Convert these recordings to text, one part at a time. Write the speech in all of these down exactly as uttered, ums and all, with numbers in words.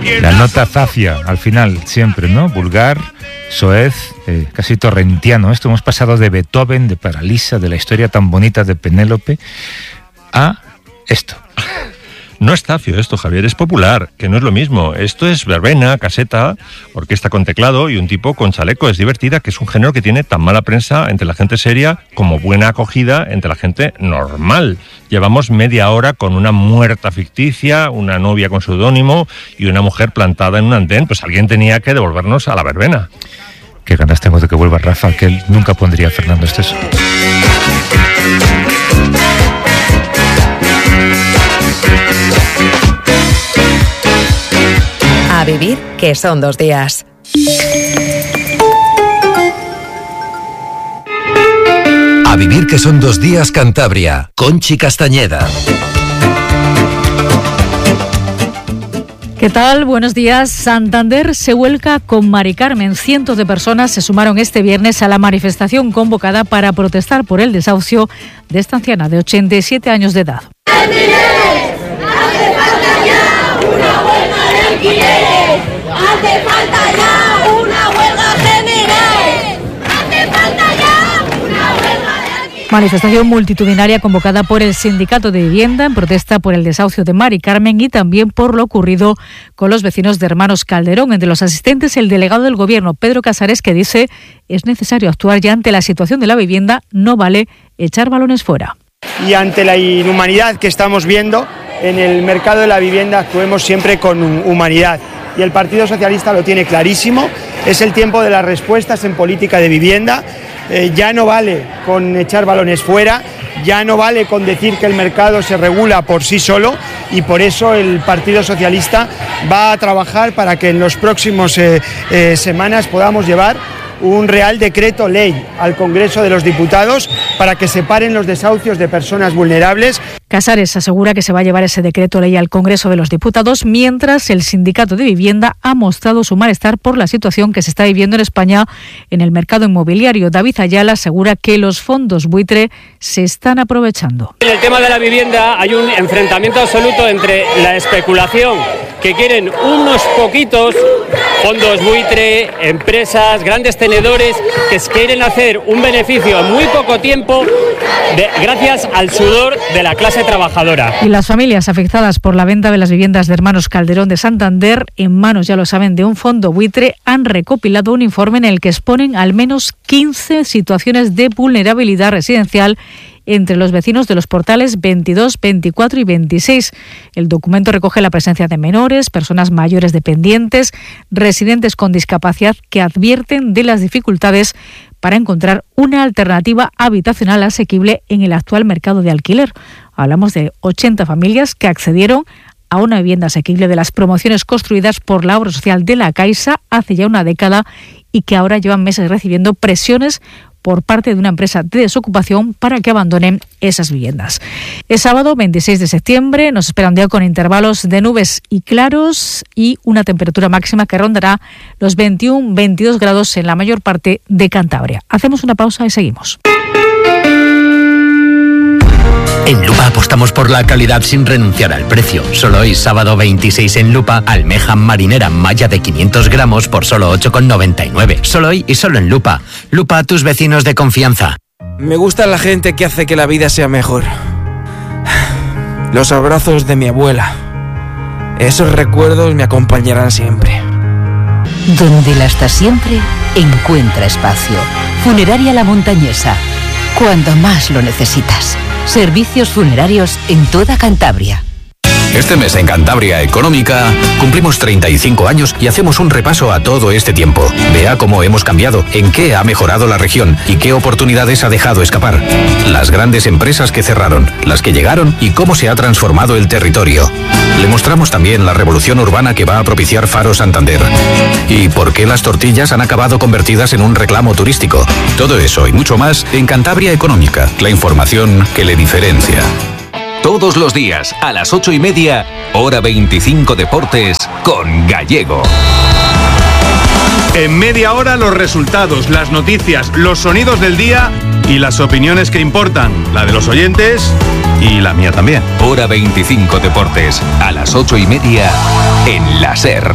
La nota zafia, al final, siempre, ¿no? Vulgar, soez, eh, casi torrentiano. Esto hemos pasado de Beethoven, de Paralisa, de la historia tan bonita de Penélope, a esto. No es zafio esto, Javier, es popular, que no es lo mismo. Esto es verbena, caseta, orquesta con teclado y un tipo con chaleco. Es divertida, que es un género que tiene tan mala prensa entre la gente seria como buena acogida entre la gente normal. Llevamos media hora con una muerta ficticia, una novia con seudónimo y una mujer plantada en un andén. Pues alguien tenía que devolvernos a la verbena. Qué ganas tengo de que vuelva Rafa, que él nunca pondría a Fernando Esteso. A vivir, que son dos días. A vivir, que son dos días, Cantabria. Conchi Castañeda. ¿Qué tal? Buenos días. Santander se vuelca con Mari Carmen. Cientos de personas se sumaron este viernes a la manifestación convocada para protestar por el desahucio de esta anciana de ochenta y siete años de edad. ¡Hace falta ya una huelga general! ¡Hace falta ya una huelga de alquiler! Manifestación multitudinaria convocada por el Sindicato de Vivienda en protesta por el desahucio de Mari Carmen y también por lo ocurrido con los vecinos de Hermanos Calderón. Entre los asistentes, el delegado del Gobierno, Pedro Casares, que dice es necesario actuar ya ante la situación de la vivienda, no vale echar balones fuera. Y ante la inhumanidad que estamos viendo en el mercado de la vivienda, actuemos siempre con humanidad. Y el Partido Socialista lo tiene clarísimo, es el tiempo de las respuestas en política de vivienda. Eh, ya no vale con echar balones fuera, ya no vale con decir que el mercado se regula por sí solo, y por eso el Partido Socialista va a trabajar para que en los próximos eh, eh, semanas podamos llevar un Real Decreto Ley al Congreso de los Diputados para que se paren los desahucios de personas vulnerables. Casares asegura que se va a llevar ese decreto ley al Congreso de los Diputados, mientras el Sindicato de Vivienda ha mostrado su malestar por la situación que se está viviendo en España en el mercado inmobiliario. David Ayala asegura que los fondos buitre se están aprovechando. En el tema de la vivienda hay un enfrentamiento absoluto entre la especulación que quieren unos poquitos, fondos buitre, empresas, grandes tenedores, que quieren hacer un beneficio en muy poco tiempo de, gracias al sudor de la clase trabajadora. Y las familias afectadas por la venta de las viviendas de Hermanos Calderón de Santander, en manos, ya lo saben, de un fondo buitre, han recopilado un informe en el que exponen al menos quince situaciones de vulnerabilidad residencial entre los vecinos de los portales veintidós, veinticuatro y veintiséis. El documento recoge la presencia de menores, personas mayores dependientes, residentes con discapacidad que advierten de las dificultades para encontrar una alternativa habitacional asequible en el actual mercado de alquiler. Hablamos de ochenta familias que accedieron a una vivienda asequible de las promociones construidas por la obra social de la Caixa hace ya una década y que ahora llevan meses recibiendo presiones por parte de una empresa de desocupación para que abandonen esas viviendas. Es sábado veintiséis de septiembre, nos espera un día con intervalos de nubes y claros y una temperatura máxima que rondará los veintiuno, veintidós grados en la mayor parte de Cantabria. Hacemos una pausa y seguimos. En Lupa apostamos por la calidad sin renunciar al precio. Solo hoy, sábado veintiséis, en Lupa, almeja marinera malla de quinientos gramos por solo ocho con noventa y nueve. Solo hoy y solo en Lupa. Lupa, tus vecinos de confianza. Me gusta la gente que hace que la vida sea mejor. Los abrazos de mi abuela. Esos recuerdos me acompañarán siempre. Donde la está siempre, encuentra espacio. Funeraria La Montañesa. Cuando más lo necesitas. Servicios funerarios en toda Cantabria. Este mes en Cantabria Económica cumplimos treinta y cinco años y hacemos un repaso a todo este tiempo. Vea cómo hemos cambiado, en qué ha mejorado la región y qué oportunidades ha dejado escapar. Las grandes empresas que cerraron, las que llegaron y cómo se ha transformado el territorio. Le mostramos también la revolución urbana que va a propiciar Faro Santander. Y por qué las tortillas han acabado convertidas en un reclamo turístico. Todo eso y mucho más en Cantabria Económica, la información que le diferencia. Todos los días, a las ocho y media, hora veinticinco Deportes, con Gallego. En media hora los resultados, las noticias, los sonidos del día y las opiniones que importan, la de los oyentes y la mía también. Hora veinticinco Deportes, a las ocho y media en la SER.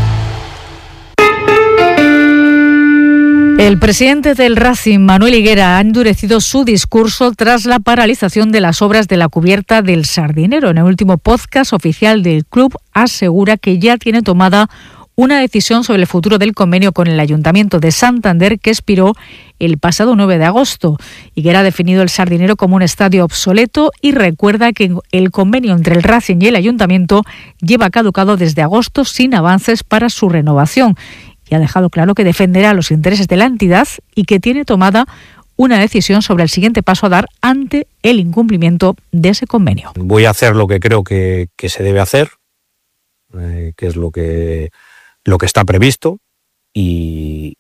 El presidente del Racing, Manuel Higuera, ha endurecido su discurso tras la paralización de las obras de la cubierta del Sardinero. En el último podcast oficial del club asegura que ya tiene tomada una decisión sobre el futuro del convenio con el Ayuntamiento de Santander que expiró el pasado nueve de agosto. Higuera ha definido el Sardinero como un estadio obsoleto y recuerda que el convenio entre el Racing y el Ayuntamiento lleva caducado desde agosto sin avances para su renovación. Y ha dejado claro que defenderá los intereses de la entidad y que tiene tomada una decisión sobre el siguiente paso a dar ante el incumplimiento de ese convenio. Voy a hacer lo que creo que, que se debe hacer, eh, que es lo que, lo que está previsto, y,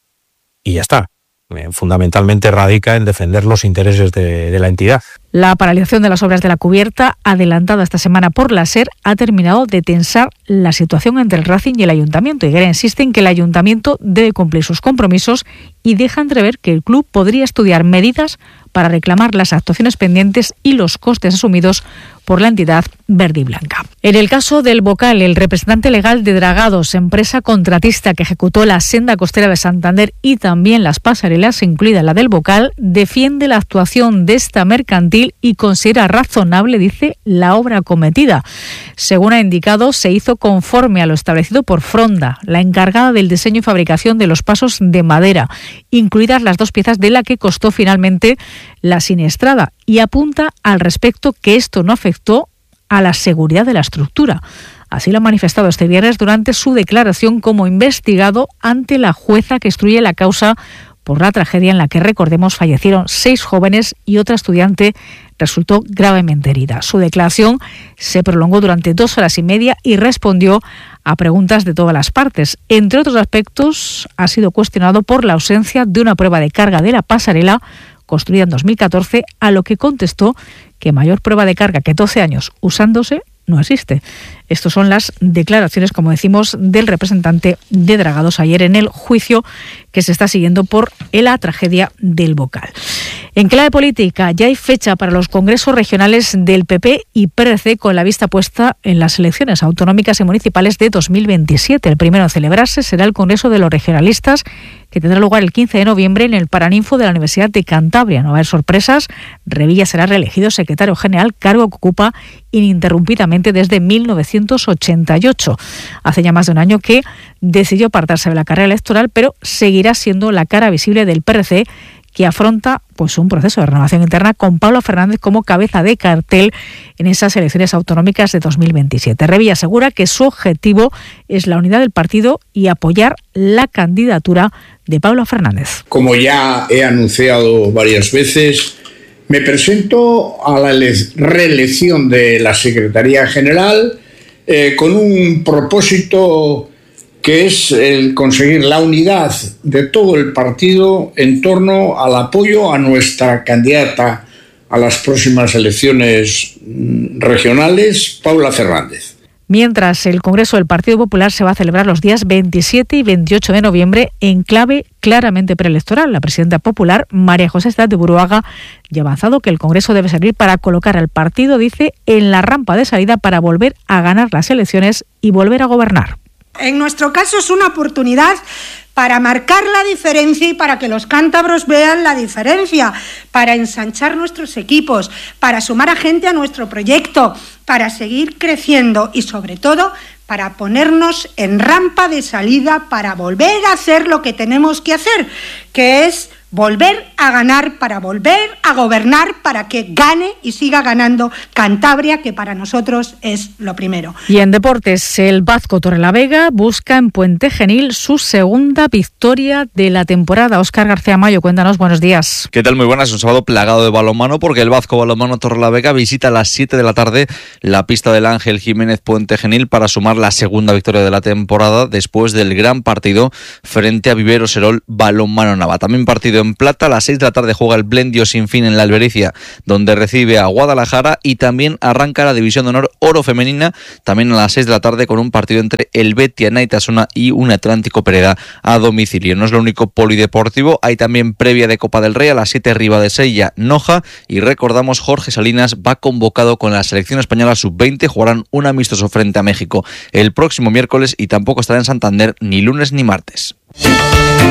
y ya está. Eh, fundamentalmente radica en defender los intereses de, de la entidad. La paralización de las obras de la cubierta, adelantada esta semana por la SER, ha terminado de tensar la situación entre el Racing y el Ayuntamiento. Higuera insiste en que el Ayuntamiento debe cumplir sus compromisos y deja entrever que el club podría estudiar medidas para reclamar las actuaciones pendientes y los costes asumidos por la entidad verde y blanca. En el caso del Bocal, el representante legal de Dragados, empresa contratista que ejecutó la senda costera de Santander y también las pasarelas, incluida la del Bocal, defiende la actuación de esta mercantil y considera razonable, dice, la obra cometida. Según ha indicado, se hizo conforme a lo establecido por Fronda, la encargada del diseño y fabricación de los pasos de madera, incluidas las dos piezas de la que costó finalmente la siniestrada, y apunta al respecto que esto no afectó a la seguridad de la estructura. Así lo ha manifestado este viernes durante su declaración como investigado ante la jueza que instruye la causa por la tragedia en la que, recordemos, fallecieron seis jóvenes y otra estudiante resultó gravemente herida. Su declaración se prolongó durante dos horas y media y respondió a preguntas de todas las partes. Entre otros aspectos, ha sido cuestionado por la ausencia de una prueba de carga de la pasarela construida en dos mil catorce, a lo que contestó que mayor prueba de carga que doce años usándose no existe. Estas son las declaraciones, como decimos, del representante de Dragados ayer en el juicio que se está siguiendo por la tragedia del Bocal. En clave política, ya hay fecha para los congresos regionales del P P y P R C con la vista puesta en las elecciones autonómicas y municipales de dos mil veintisiete. El primero en celebrarse será el Congreso de los Regionalistas, que tendrá lugar el quince de noviembre en el Paraninfo de la Universidad de Cantabria. No va a haber sorpresas. Revilla será reelegido secretario general, cargo que ocupa ininterrumpidamente desde mil novecientos ochenta y ocho. Hace ya más de un año que decidió apartarse de la carrera electoral, pero seguirá siendo la cara visible del P R C, que afronta pues un proceso de renovación interna con Pablo Fernández como cabeza de cartel en esas elecciones autonómicas de dos mil veintisiete. Revilla asegura que su objetivo es la unidad del partido y apoyar la candidatura de Pablo Fernández. Como ya he anunciado varias veces, me presento a la reelección de la Secretaría General eh, con un propósito que es el conseguir la unidad de todo el partido en torno al apoyo a nuestra candidata a las próximas elecciones regionales, Paula Fernández. Mientras, el Congreso del Partido Popular se va a celebrar los días veintisiete y veintiocho de noviembre en clave claramente preelectoral. La presidenta popular, María José Estad de Buruaga, ya ha avanzado que el Congreso debe servir para colocar al partido, dice, en la rampa de salida para volver a ganar las elecciones y volver a gobernar. En nuestro caso es una oportunidad para marcar la diferencia y para que los cántabros vean la diferencia, para ensanchar nuestros equipos, para sumar a gente a nuestro proyecto, para seguir creciendo y, sobre todo, para ponernos en rampa de salida para volver a hacer lo que tenemos que hacer, que es volver a ganar, para volver a gobernar, para que gane y siga ganando Cantabria, que para nosotros es lo primero. Y en deportes, el Vasco Torrelavega busca en Puente Genil su segunda victoria de la temporada. Óscar García Mayo, cuéntanos, buenos días. ¿Qué tal? Muy buenas. Un sábado plagado de balonmano porque el Vasco Balonmano Torrelavega visita a las siete de la tarde la pista del Ángel Jiménez Puente Genil para sumar la segunda victoria de la temporada después del gran partido frente a Vivero Serol Balonmano Nava. También partido partido en plata. A las seis de la tarde juega el Blendio Sinfín en la Albericia, donde recibe a Guadalajara, y también arranca la División de Honor Oro Femenina, también a las seis de la tarde, con un partido entre el Betia Naitasuna y un Atlántico Pereda a domicilio. No es lo único polideportivo, hay también previa de Copa del Rey a las siete, Ribadesella Noja, y recordamos, Jorge Salinas va convocado con la selección española sub veinte, jugarán un amistoso frente a México el próximo miércoles y tampoco estará en Santander ni lunes ni martes.